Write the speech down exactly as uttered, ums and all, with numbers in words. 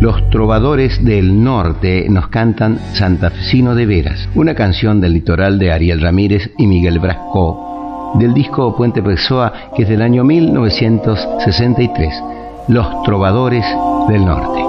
Los Trovadores del Norte nos cantan Santafesino de Veras, una canción del litoral de Ariel Ramírez y Miguel Brasco, del disco Puente Pessoa, que es del año mil novecientos sesenta y tres, Los Trovadores del Norte.